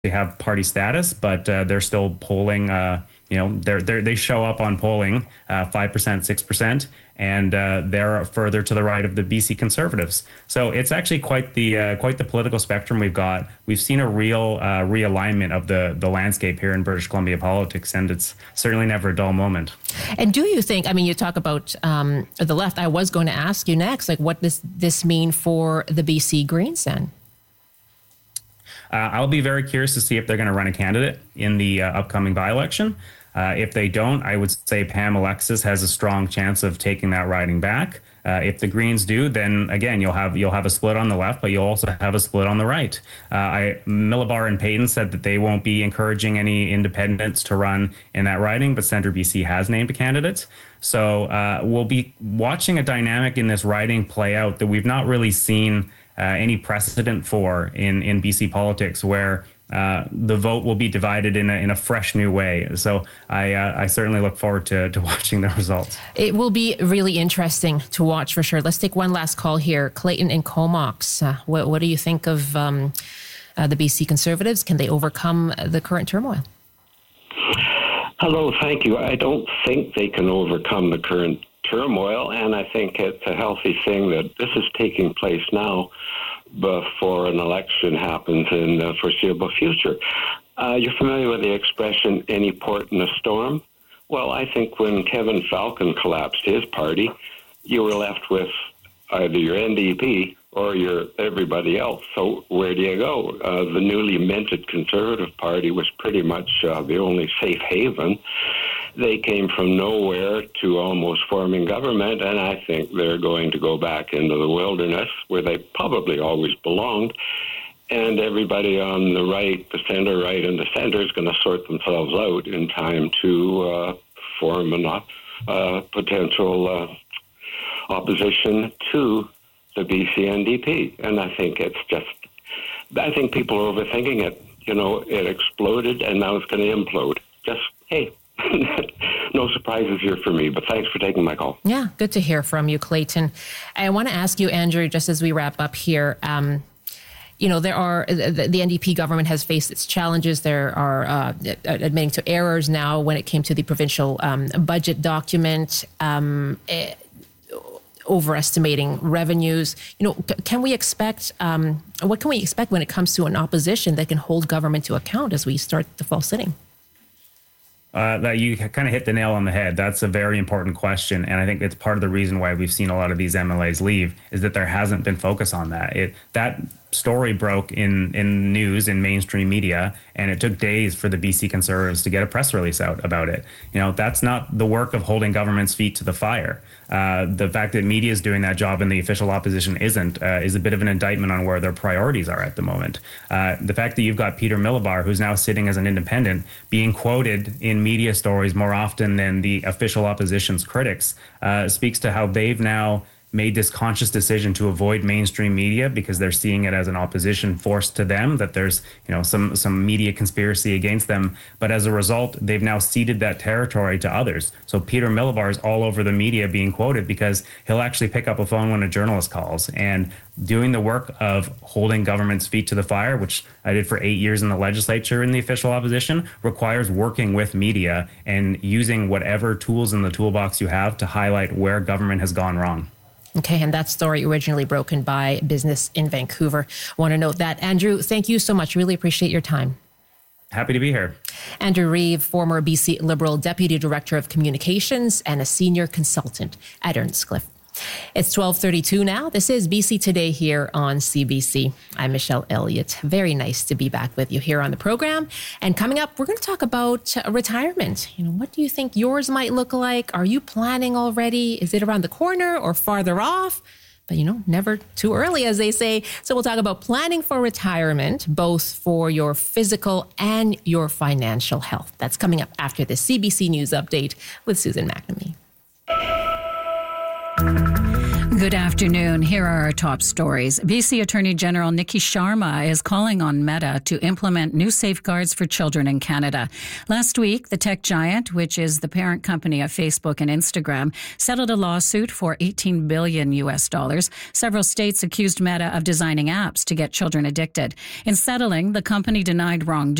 have party status, but they're still polling. They show up on polling 5%, 6%, and they're further to the right of the BC Conservatives. So it's actually quite the political spectrum we've got. We've seen a real realignment of the landscape here in British Columbia politics, and it's certainly never a dull moment. And do you think? I mean, you talk about the left. I was going to ask you next, like, what does this mean for the BC Greens then? I'll be very curious to see if they're going to run a candidate in the upcoming by-election. If they don't, I would say Pam Alexis has a strong chance of taking that riding back. If the Greens do, then again you'll have a split on the left, but you'll also have a split on the right. Millibar and Payton said that they won't be encouraging any independents to run in that riding, but Centre BC has named a candidate. So we'll be watching a dynamic in this riding play out that we've not really seen any precedent for in BC politics, where the vote will be divided in a fresh new way. So I certainly look forward to watching the results. It will be really interesting to watch for sure. Let's take one last call here. Clayton in Comox. What do you think of the BC Conservatives? Can they overcome the current turmoil? Hello, thank you. I don't think they can overcome the current turmoil, and I think it's a healthy thing that this is taking place now before an election happens in the foreseeable future. You're familiar with the expression, any port in a storm? Well, I think when Kevin Falcon collapsed his party, you were left with either your NDP or your everybody else. So where do you go? The newly minted Conservative Party was pretty much the only safe haven. They came from nowhere to almost forming government, and I think they're going to go back into the wilderness where they probably always belonged. And everybody on the right, the center right, and the center is going to sort themselves out in time to form a potential opposition to the BC NDP. And I think people are overthinking it. You know, it exploded and now it's going to implode. Just, hey, no surprises here for me, but thanks for taking my call. Yeah, good to hear from you, Clayton. I want to ask you, Andrew, just as we wrap up here, there are the NDP government has faced its challenges. There are admitting to errors now when it came to the provincial budget document, overestimating revenues. Can we expect, what can we expect when it comes to an opposition that can hold government to account as we start the fall sitting? That you kind of hit the nail on the head. That's a very important question, and I think it's part of the reason why we've seen a lot of these MLAs leave is that there hasn't been focus on that. That story broke in news in mainstream media, and it took days for the BC Conservatives to get a press release out about it. That's not the work of holding government's feet to the fire. The fact that media is doing that job and the official opposition isn't is a bit of an indictment on where their priorities are at the moment. The fact that you've got Peter Millibar, who's now sitting as an independent, being quoted in media stories more often than the official opposition's critics, speaks to how they've now made this conscious decision to avoid mainstream media because they're seeing it as an opposition force to them, that there's some media conspiracy against them. But as a result, they've now ceded that territory to others. So Peter Millibar is all over the media being quoted because he'll actually pick up a phone when a journalist calls. And doing the work of holding government's feet to the fire, which I did for 8 years in the legislature in the official opposition, requires working with media and using whatever tools in the toolbox you have to highlight where government has gone wrong. Okay, and that story originally broken by Business in Vancouver. Want to note that. Andrew, thank you so much. Really appreciate your time. Happy to be here. Andrew Reeve, former BC Liberal Deputy Director of Communications and a senior consultant at Earnscliffe. It's 12:32 now. This is BC Today here on CBC. I'm Michelle Elliott. Very nice to be back with you here on the program. And coming up, we're going to talk about retirement. What do you think yours might look like? Are you planning already? Is it around the corner or farther off? But, never too early, as they say. So we'll talk about planning for retirement, both for your physical and your financial health. That's coming up after the CBC News Update with Susan McNamee. Good afternoon. Here are our top stories. BC Attorney General Nikki Sharma is calling on Meta to implement new safeguards for children in Canada. Last week, the tech giant, which is the parent company of Facebook and Instagram, settled a lawsuit for $18 billion US. Several states accused Meta of designing apps to get children addicted. In settling, the company denied wrongdoing